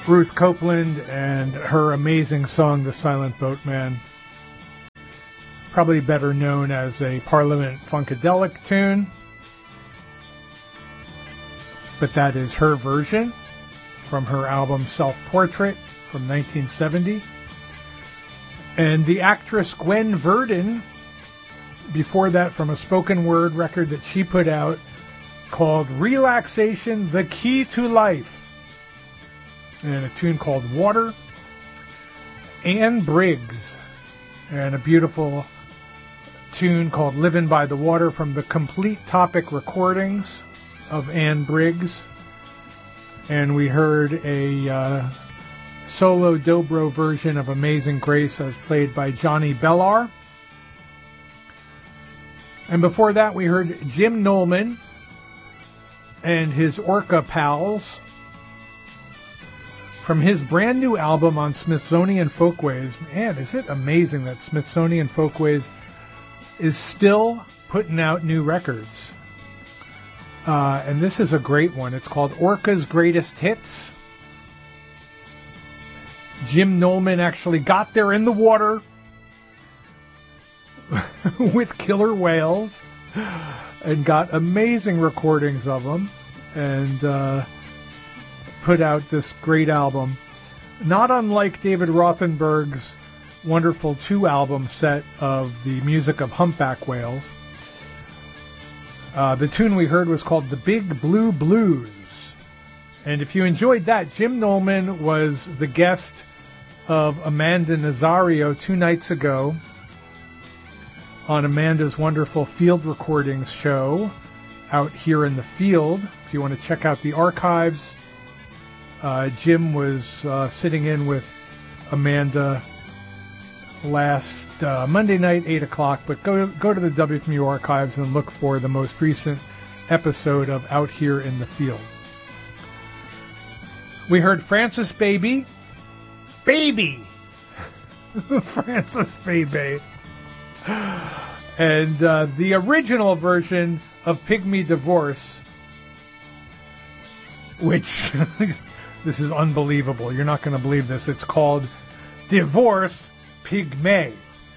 Ruth Copeland and her amazing song, The Silent Boatman. Probably better known as a Parliament Funkadelic tune. But that is her version from her album Self-Portrait from 1970. And the actress Gwen Verdon, before that from a spoken word record that she put out called Relaxation, The Key to Life. And a tune called Water. Anne Briggs, and a beautiful tune called Livin' by the Water from the Complete Topic recordings of Anne Briggs. And we heard a solo dobro version of Amazing Grace as played by Johnny Bellar. And before that we heard Jim Nolman and his Orca Pals from his brand new album on Smithsonian Folkways. Man, is it amazing that Smithsonian Folkways is still putting out new records. And this is a great one. It's called Orca's Greatest Hits. Jim Nolman actually got there in the water with killer whales and got amazing recordings of them and put out this great album. Not unlike David Rothenberg's wonderful 2-album set of the music of humpback whales. The tune we heard was called The Big Blue Blues. And if you enjoyed that, Jim Nolman was the guest of Amanda Nazario 2 nights ago on Amanda's wonderful field recordings show Out Here in the Field. If you want to check out the archives, Jim was sitting in with Amanda last Monday night, 8 o'clock, but go to the WFMU archives and look for the most recent episode of Out Here in the Field. We heard Francis Baby. Francis Baby. And the original version of Pygmy Divorce, which, this is unbelievable. You're not going to believe this. It's called Divorce Pygmy.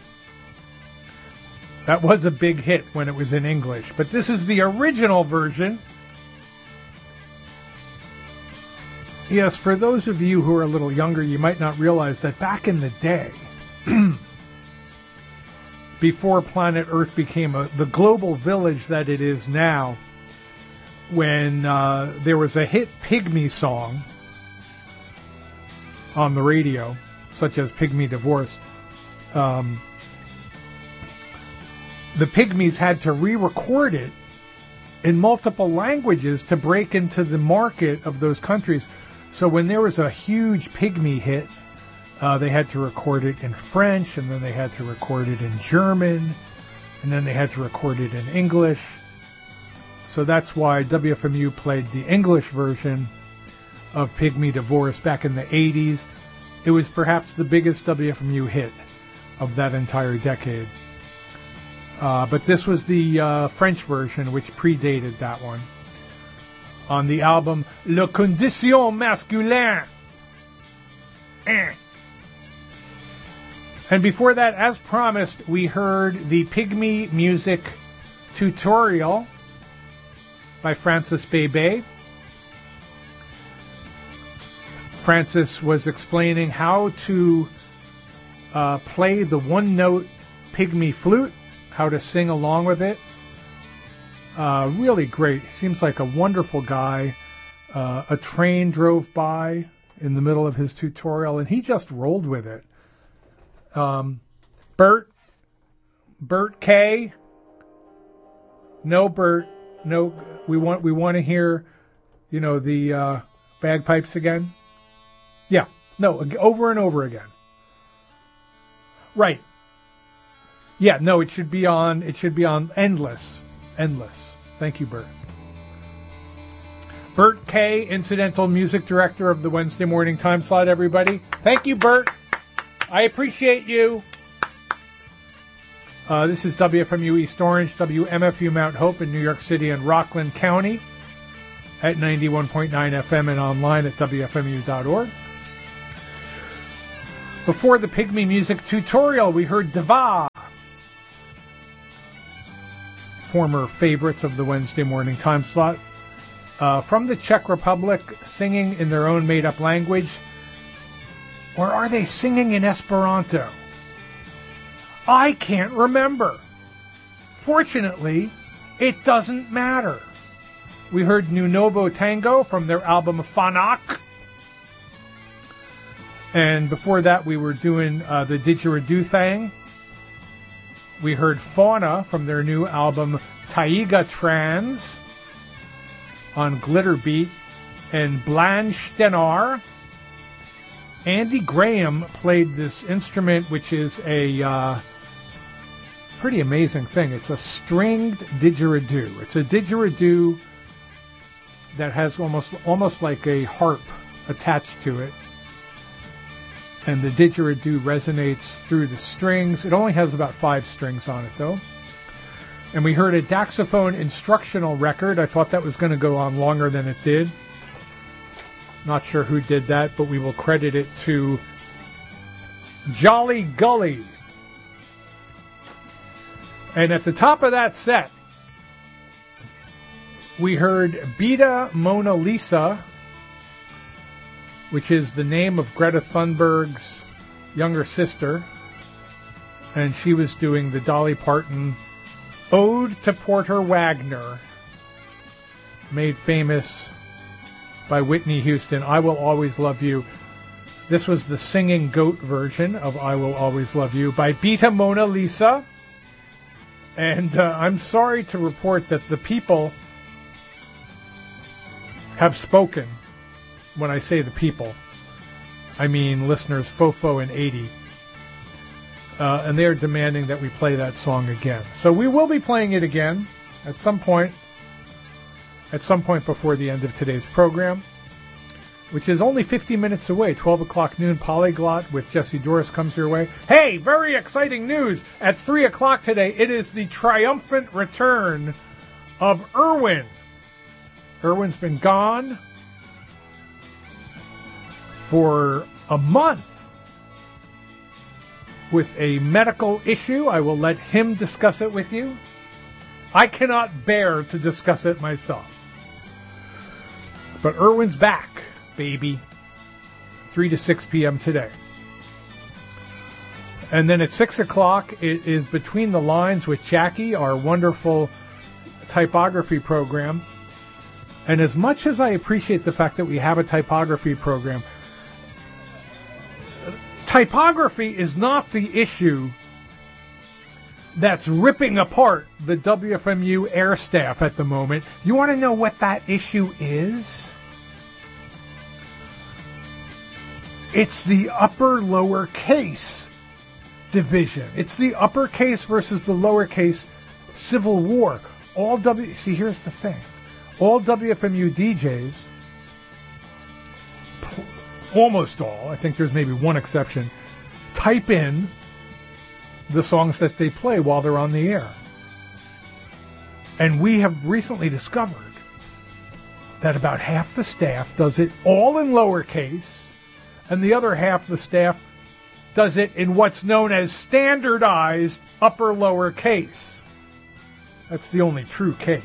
That was a big hit when it was in English, but this is the original version. Yes, for those of you who are a little younger, you might not realize that back in the day, before planet Earth became the global village that it is now, when there was a hit Pygmy song on the radio, such as Pygmy Divorce, the Pygmies had to re-record it in multiple languages to break into the market of those countries. So when there was a huge Pygmy hit, they had to record it in French, and then they had to record it in German, and then they had to record it in English. So that's why WFMU played the English version of Pygmy Divorce back in the 80s. It was perhaps the biggest WFMU hit of that entire decade. But this was the French version, which predated that one, on the album Le Condition Masculin. And before that, as promised, we heard the Pygmy Music Tutorial by Francis Bebe. Francis was explaining how to play the one-note Pygmy flute, how to sing along with it. Really great. He seems like a wonderful guy. A train drove by in the middle of his tutorial, and he just rolled with it. Bert K. No, Bert. No, we want to hear, the bagpipes again. Yeah. No, over and over again. Right. Yeah, no, it should be on Endless. Thank you, Bert. Bert K., incidental music director of the Wednesday morning time slot, everybody. Thank you, Bert. I appreciate you. This is WFMU East Orange, WMFU Mount Hope in New York City and Rockland County at 91.9 FM and online at WFMU.org. Before the Pygmy Music tutorial, we heard Dva, former favorites of the Wednesday morning time slot, from the Czech Republic, singing in their own made-up language. Or are they singing in Esperanto? I can't remember. Fortunately, it doesn't matter. We heard New Novo Tango from their album Fanak. And before that, we were doing the Didgeridoo thing. We heard Fauna from their new album Taiga Trans on Glitterbeat. And Blanche Stenar. Andy Graham played this instrument, which is a pretty amazing thing. It's a stringed didgeridoo. It's a didgeridoo that has almost like a harp attached to it. And the didgeridoo resonates through the strings. It only has about 5 strings on it, though. And we heard a Daxophone instructional record. I thought that was going to go on longer than it did. Not sure who did that, but we will credit it to Jolly Gully. And at the top of that set, we heard Beta Mona Lisa, which is the name of Greta Thunberg's younger sister. And she was doing the Dolly Parton Ode to Porter Wagner, made famous by Whitney Houston, I Will Always Love You. This was the singing goat version of I Will Always Love You by Beta Mona Lisa. And I'm sorry to report that the people have spoken. When I say the people, I mean listeners Fofo and 80. And they are demanding that we play that song again. So we will be playing it again at some point before the end of today's program, which is only 50 minutes away. 12 o'clock noon, Polyglot with Jesse Doris comes your way. Hey, very exciting news. At 3 o'clock today, it is the triumphant return of Irwin. Irwin's been gone for a month with a medical issue. I will let him discuss it with you. I cannot bear to discuss it myself. But Irwin's back, baby. 3 to 6 p.m. today. And then at 6 o'clock, it is Between the Lines with Jackie, our wonderful typography program. And as much as I appreciate the fact that we have a typography program, typography is not the issue that's ripping apart the WFMU air staff at the moment. You want to know what that issue is? It's the upper-lower case division. It's the uppercase versus the lowercase civil war. See, here's the thing. All WFMU DJs, almost all, I think there's maybe one exception, type in the songs that they play while they're on the air. And we have recently discovered that about half the staff does it all in lowercase, and the other half the staff does it in what's known as standardized upper-lower case. That's the only true case.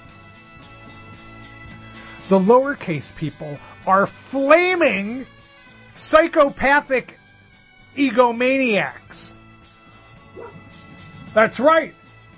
The lowercase people are flaming psychopathic egomaniacs. That's right.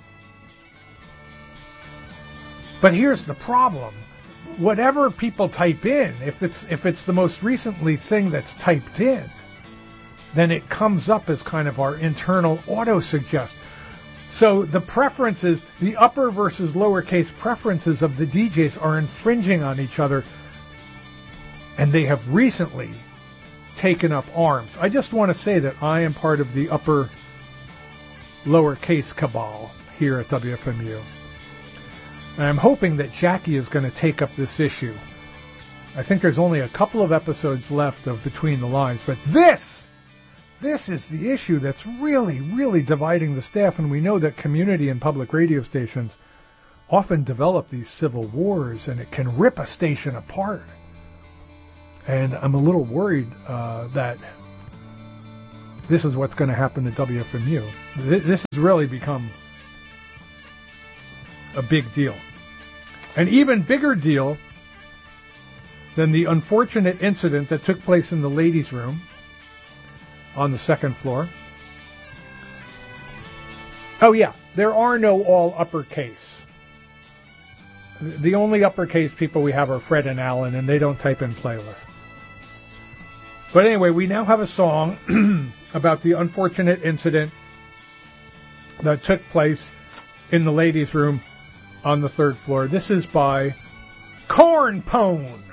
But here's the problem. Whatever people type in, if it's the most recently thing that's typed in, then it comes up as kind of our internal auto-suggest. So the preferences, the upper versus lowercase preferences of the DJs are infringing on each other, and they have recently taken up arms. I just want to say that I am part of the upper lowercase cabal here at WFMU. And I'm hoping that Jackie is going to take up this issue. I think there's only a couple of episodes left of Between the Lines, but this is the issue that's really, really dividing the staff, and we know that community and public radio stations often develop these civil wars, and it can rip a station apart. And I'm a little worried that this is what's going to happen to WFMU. This has really become a big deal. An even bigger deal than the unfortunate incident that took place in the ladies' room on the second floor. Oh, yeah, there are no all uppercase. The only uppercase people we have are Fred and Alan, and they don't type in playlist. But anyway, we now have a song about the unfortunate incident that took place in the ladies' room on the third floor. This is by Corn Pone.